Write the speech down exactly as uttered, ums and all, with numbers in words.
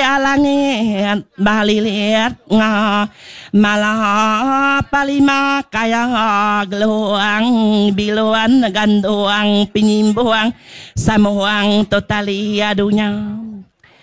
langit baliliit nga malah palima kaya gluang biluan ganduang pinimbuang samuang totaliadunya